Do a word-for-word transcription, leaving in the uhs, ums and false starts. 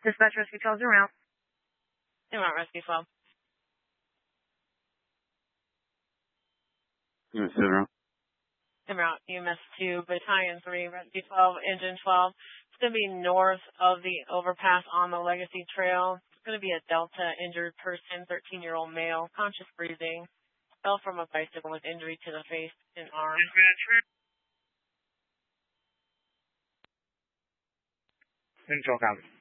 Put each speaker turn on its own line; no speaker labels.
Dispatch Rescue twelve en route.
En route, Rescue twelve.
U M S two en route.
En route, U M S two, Battalion three, Rescue twelve, Engine twelve. It's going to be north of the overpass on the Legacy Trail. It's going to be a Delta injured person, thirteen-year-old male, conscious breathing. Fell from a bicycle with injury to the face and arm.
Engine twelve, copy.